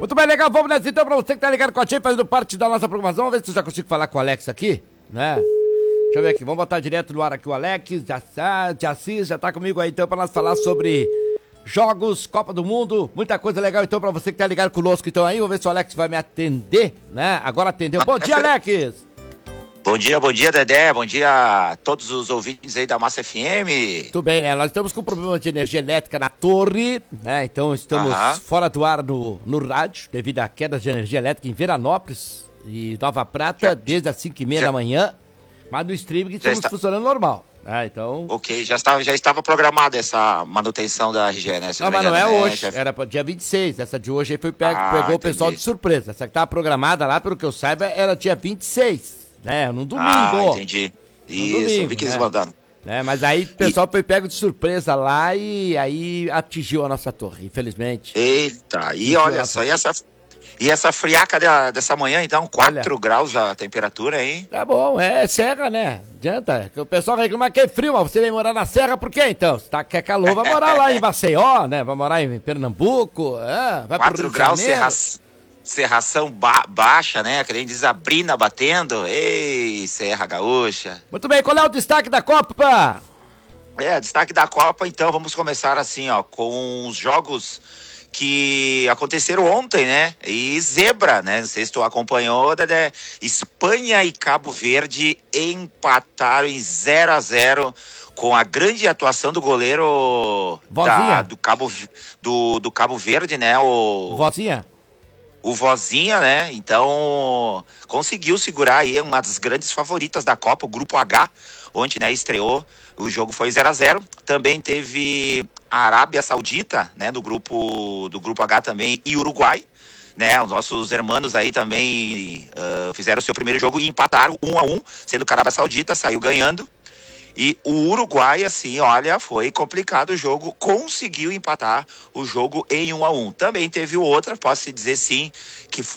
Muito bem, legal. Vamos nessa então pra você que tá ligado com a gente, fazendo parte da nossa programação. Vamos ver se eu já consigo falar com o Alex aqui, né? Deixa eu ver aqui. Vamos botar direto no ar aqui o Alex. Já tá comigo aí então pra nós falar sobre jogos, Copa do Mundo. Muita coisa legal então pra você que tá ligado conosco então aí. Vamos ver se o Alex vai me atender, né? Agora atendeu. Bom dia, Alex! Bom dia, Dedé. Bom dia a todos os ouvintes aí da Massa FM. Tudo bem, né? Nós estamos com problema de energia elétrica na torre, né? Então estamos fora do ar no rádio, devido à queda de energia elétrica em Veranópolis e Nova Prata, desde as 5h30 da manhã. Mas no streaming estamos funcionando normal. Então... Ok, já estava programada essa manutenção da RGE, né? Não, mas não é hoje, era para dia 26. Essa de hoje aí pegou o pessoal de surpresa. Essa que estava programada lá, pelo que eu saiba, era dia 26. Né, no domingo. Entendi. Isso, domingo, vi que eles mandaram. Mas aí o pessoal foi pego de surpresa lá e aí atingiu a nossa torre, infelizmente. Eita, e olha só, e essa friaca dessa manhã, então, 4 graus a temperatura, hein? Tá bom, é serra, né? Adianta, o pessoal reclama que é frio, mas você vem morar na serra por quê, então? Se quer calor, vai morar lá em Maceió, né? Vai morar em Pernambuco, vai 4 graus, serração baixa, né? Que nem diz a brina batendo. Ei, Serra Gaúcha. Muito bem, qual é o destaque da Copa? Destaque da Copa, então, vamos começar assim, ó, com os jogos que aconteceram ontem, né? E zebra, né? Não sei se tu acompanhou, Dedé. Espanha e Cabo Verde empataram em 0-0 com a grande atuação do goleiro do Cabo Verde, né? O Vozinha, né? Então, conseguiu segurar aí uma das grandes favoritas da Copa, o Grupo H, onde, né, estreou. O jogo foi 0-0. Também teve a Arábia Saudita, né, do grupo H também, e Uruguai, né? Os nossos irmãos aí também fizeram o seu primeiro jogo e empataram 1-1, sendo que a Arábia Saudita saiu ganhando. E o Uruguai, assim, olha, foi complicado o jogo, conseguiu empatar o jogo em 1-1. Também teve outra, posso dizer sim, que foi